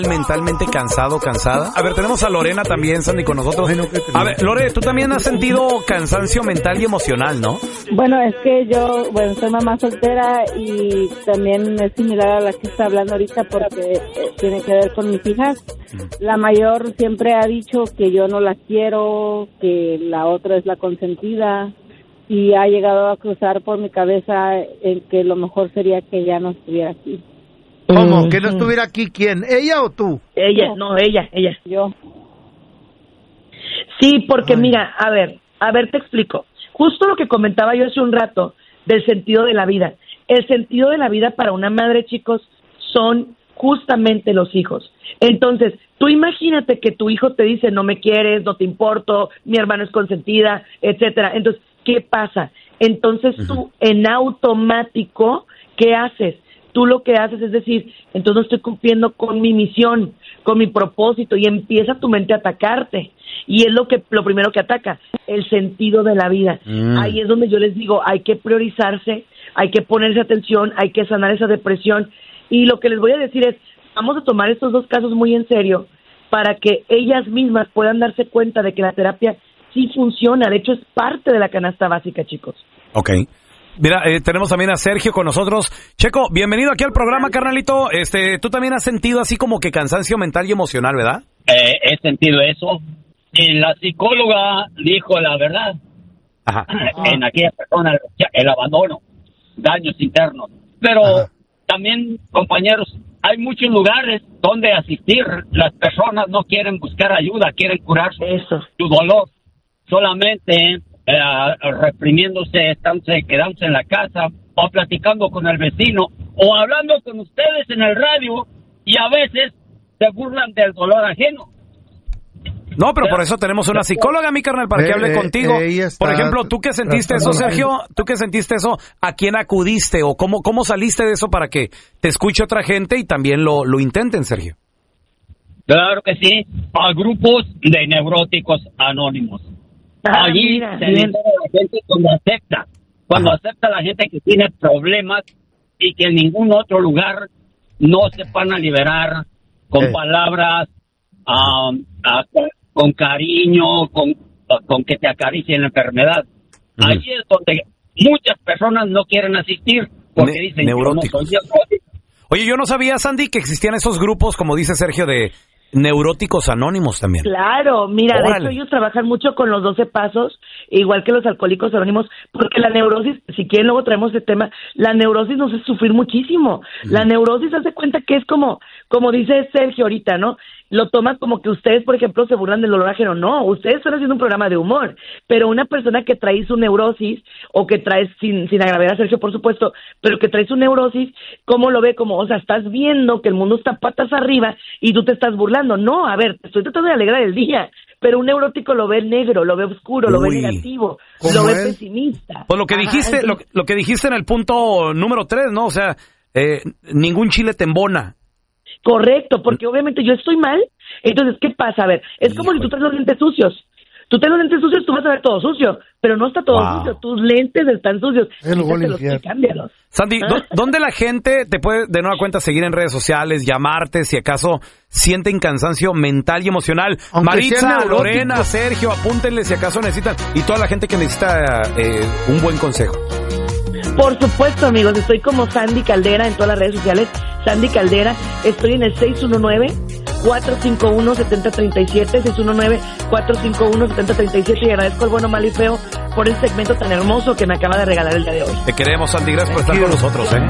mentalmente cansado, cansada. A ver, tenemos a Lorena también, Sandy, con nosotros. A ver, Lore, tú también has sentido cansancio mental y emocional, ¿no? Bueno, es que yo, soy mamá soltera y también es similar a la que está hablando ahorita porque tiene que ver con mis hijas. La mayor siempre ha dicho que yo no la quiero, que la otra es la consentida y ha llegado a cruzar por mi cabeza en que lo mejor sería que ella no estuviera aquí. ¿Cómo? ¿Que no estuviera aquí quién? ¿Ella o tú? Ella, no, ella. Yo. Sí, porque mira, a ver, te explico. Justo lo que comentaba yo hace un rato del sentido de la vida. El sentido de la vida para una madre, chicos, son justamente los hijos. Entonces, tú imagínate que tu hijo te dice, no me quieres, no te importo, mi hermano es consentida, etcétera. Entonces, ¿qué pasa? Entonces tú, en automático, ¿qué haces? Tú lo que haces es decir, entonces no estoy cumpliendo con mi misión, con mi propósito, y empieza tu mente a atacarte. Y es lo primero que ataca, el sentido de la vida. Ahí es donde yo les digo, hay que priorizarse, hay que ponerse atención, hay que sanar esa depresión. Y lo que les voy a decir es, vamos a tomar estos dos casos muy en serio para que ellas mismas puedan darse cuenta de que la terapia sí funciona. De hecho, es parte de la canasta básica, chicos. Ok. Mira, tenemos también a Sergio con nosotros. Checo, bienvenido aquí al programa, carnalito. Tú también has sentido así como que cansancio mental y emocional, ¿verdad? He sentido eso. Y la psicóloga dijo la verdad. Ajá. En aquella persona, el abandono, daños internos. Pero también, compañeros, hay muchos lugares donde asistir. Las personas no quieren buscar ayuda, quieren curar su dolor. Solamente reprimiéndose, quedándose en la casa, o platicando con el vecino, o hablando con ustedes en el radio, y a veces se burlan del dolor ajeno. No, pero por eso tenemos una psicóloga, mi carnal, para que hable contigo. Por ejemplo, ¿tú qué sentiste eso, Sergio? ¿Tú qué sentiste eso? ¿A quién acudiste? ¿O cómo saliste de eso para que te escuche otra gente y también lo intenten, Sergio? Claro que sí, a grupos de neuróticos anónimos. Allí se libera la gente cuando acepta la gente que tiene problemas y que en ningún otro lugar no se van a liberar con palabras, con cariño, con que te acaricien la enfermedad. Allí es donde muchas personas no quieren asistir porque dicen neuróticos. Yo no soy neurótico. Oye, yo no sabía, Sandy, que existían esos grupos, como dice Sergio, de neuróticos anónimos también. Claro, mira, Órale. De hecho ellos trabajan mucho con los 12 pasos, igual que los alcohólicos anónimos, porque la neurosis, si quieren luego traemos el tema, la neurosis nos hace sufrir muchísimo. La neurosis, haz de cuenta que es como dice Sergio ahorita, ¿no? Lo tomas como que ustedes, por ejemplo, se burlan del dolor ajeno. No, ustedes están haciendo un programa de humor, pero una persona que trae su neurosis, o que trae, sin agraviar a Sergio, por supuesto, pero que trae su neurosis, ¿cómo lo ve? Como, o sea, estás viendo que el mundo está patas arriba y tú te estás burlando. No, a ver, te estoy tratando de alegrar el día, pero un neurótico lo ve negro, lo ve oscuro, lo ve negativo, lo ve pesimista. Pues lo que dijiste, lo que dijiste en el punto número 3, ¿no? O sea, ningún chile te embona. Correcto, porque obviamente yo estoy mal, entonces, ¿qué pasa? A ver, es como si tú traes los lentes sucios. Tú traes los lentes sucios, tú vas a ver todo sucio, pero no está todo sucio, tus lentes están sucios. Cámbialos. Sandy, ¿dónde la gente te puede de nueva cuenta seguir en redes sociales, llamarte, si acaso sienten cansancio mental y emocional? Aunque Maritza, Lorena, Sergio, apúntenle si acaso necesitan, y toda la gente que necesita un buen consejo. Por supuesto, amigos, estoy como Sandy Caldera en todas las redes sociales. Sandy Caldera, estoy en el 619-451-7037, 619-451-7037, y agradezco el bueno, malo y feo por este segmento tan hermoso que me acaba de regalar el día de hoy. Te queremos, Sandy, gracias por estar con nosotros,